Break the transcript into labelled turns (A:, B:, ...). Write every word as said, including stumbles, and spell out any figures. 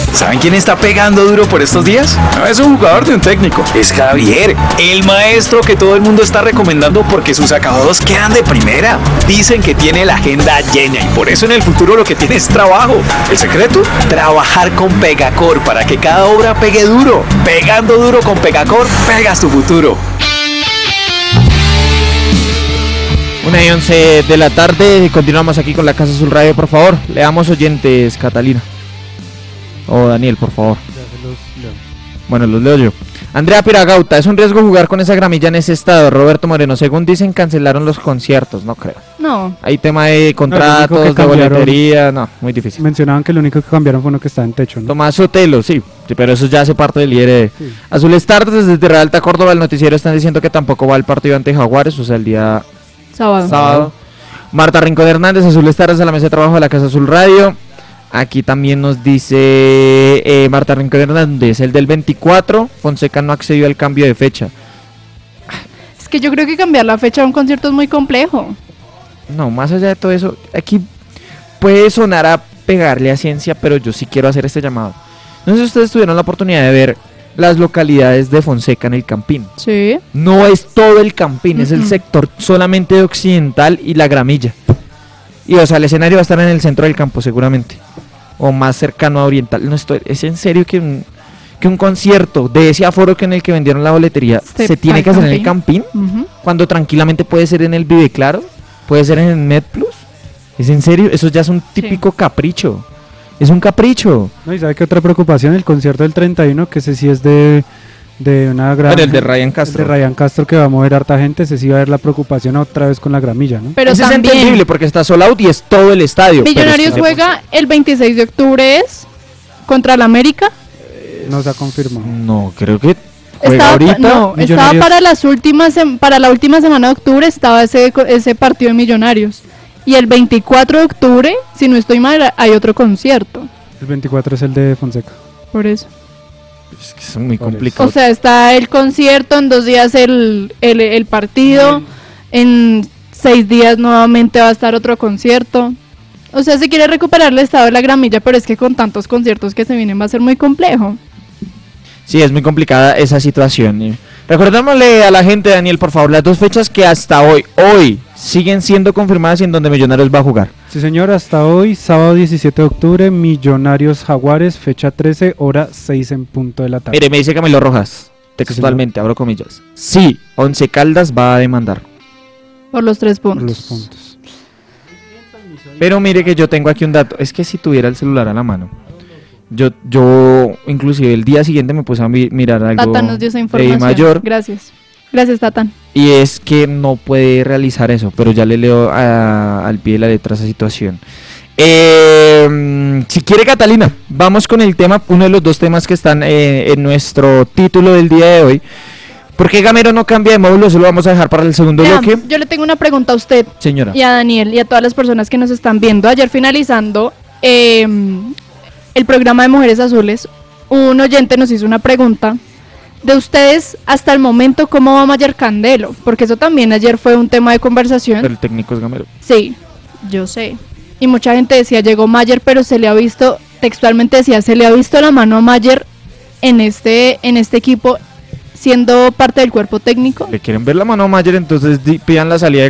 A: ¿Saben quién está pegando duro por estos días? No es un jugador de un técnico, es Javier, el maestro que todo el mundo está recomendando porque sus acabados quedan de primera. Dicen que tiene la agenda llena y por eso en el futuro lo que tiene es trabajo. ¿El secreto? Trabajar con Pegacor para que cada obra pegue duro. Pegando duro con Pegacor, pegas tu futuro.
B: Una y once de la tarde, continuamos aquí con la Casa Azul Radio, por favor. Leamos oyentes, Catalina. O Daniel, por favor. Bueno, los leo yo. Andrea Piragauta, es un riesgo jugar con esa gramilla en ese estado. Roberto Moreno, según dicen, cancelaron los conciertos, no creo.
C: No.
B: Hay tema de contratos, no, de boletería, no, muy difícil.
D: Mencionaban que lo único que cambiaron fue uno que está en techo, ¿no?
B: Tomás Sotelo, sí, sí, pero eso ya hace parte del I R D. Sí. Azules Tardes, desde Real Alta Córdoba, el noticiero están diciendo que tampoco va el partido ante Jaguares, o sea, el día...
C: Sábado.
B: Sábado. Marta Rincón Hernández, Azules Tardes a la mesa de trabajo de la Casa Azul Radio. Aquí también nos dice eh, Marta Rincón Hernández, el del veinticuatro, Fonseca no accedió al cambio de fecha.
C: Es que yo creo que cambiar la fecha de un concierto es muy complejo.
B: No, más allá de todo eso, aquí puede sonar a pegarle a ciencia, pero yo sí quiero hacer este llamado. No sé si ustedes tuvieron la oportunidad de ver las localidades de Fonseca en el Campín.
C: Sí.
B: No es todo el Campín, uh-huh. Es el sector solamente de Occidental y la Gramilla. Y o sea, el escenario va a estar en el centro del campo seguramente. O más cercano a Oriental. No estoy, es en serio que un, que un concierto de ese aforo que en el que vendieron la boletería se, se tiene que hacer en el Campín, uh-huh. Cuando tranquilamente puede ser en el Vive Claro, puede ser en el MedPlus. ¿Es en serio? Eso ya es un típico sí. capricho. Es un capricho.
D: No, y ¿sabe qué otra preocupación? El concierto del treinta y uno, que ese sí es de, de una gran...
B: Bueno, el de Ryan Castro.
D: El de Ryan Castro, que va a mover harta gente, ese sí va a haber la preocupación otra vez con la gramilla, ¿no?
C: Pero
B: ese
C: también
B: es entendible porque está sold out y es todo el estadio.
C: Millonarios juega el veintiséis de octubre, ¿es? ¿Contra el América?
D: No se ha confirmado.
B: No, creo que juega
C: estaba,
B: ahorita.
C: No, estaba para las últimas, para la última semana de octubre estaba ese, ese partido de Millonarios. Y el veinticuatro de octubre, si no estoy mal, hay otro concierto.
D: El veinticuatro es el de Fonseca.
C: Por eso.
B: Es que es muy complicado.
C: O sea, está el concierto, en dos días el, el, el partido, en seis días nuevamente va a estar otro concierto. O sea, se quiere recuperar el estado de la gramilla, pero es que con tantos conciertos que se vienen va a ser muy complejo.
B: Sí, es muy complicada esa situación. Recordémosle a la gente, Daniel, por favor, las dos fechas que hasta hoy, hoy, siguen siendo confirmadas y en donde Millonarios va a jugar.
D: Sí, señor, hasta hoy, sábado diecisiete de octubre, Millonarios Jaguares, fecha trece, hora seis en punto de la tarde.
B: Mire, me dice Camilo Rojas, textualmente, sí, abro comillas. Sí, Once Caldas va a demandar.
C: Por los tres puntos.
D: Por los puntos.
B: Pero mire que yo tengo aquí un dato, es que si tuviera el celular a la mano, yo, yo inclusive el día siguiente me puse a mi, mirar algo.
C: Tatan nos dio esa información.
B: Mayor.
C: Gracias. Gracias, Tatan.
B: Y es que no puede realizar eso, pero ya le leo a, al pie de la letra esa situación. Eh, si quiere, Catalina, vamos con el tema, uno de los dos temas que están eh, en nuestro título del día de hoy. ¿Por qué Gamero no cambia de módulo? Eso lo vamos a dejar para el segundo
C: Vean,
B: bloque.
C: yo le tengo una pregunta a usted,
B: señora,
C: y a Daniel, y a todas las personas que nos están viendo. Ayer finalizando eh, el programa de Mujeres Azules, un oyente nos hizo una pregunta de ustedes hasta el momento, ¿cómo va Mayer Candelo? Porque eso también ayer fue un tema de conversación.
B: Pero el técnico es Gamero.
C: Sí, yo sé. Y mucha gente decía, llegó Mayer, pero se le ha visto, textualmente decía, se le ha visto la mano a Mayer en este, en este equipo, siendo parte del cuerpo técnico.
B: ¿Le quieren ver la mano a Mayer? Entonces di, pidan la salida de